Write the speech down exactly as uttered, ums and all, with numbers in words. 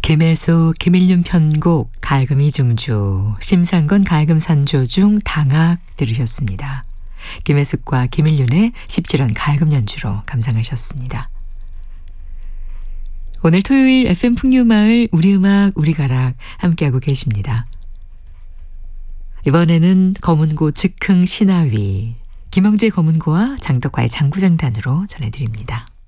김혜수, 김일륜 편곡, 가야금 이중주, 심상건 가야금 산조 중 당악 들으셨습니다. 김혜숙과 김일륜의 십칠원 가야금 연주로 감상하셨습니다. 오늘 토요일 에프엠 풍류마을 우리음악 우리가락 함께하고 계십니다. 이번에는 검은고 즉흥 신화위, 김영재 검은고와 장덕화의 장구장단으로 전해드립니다.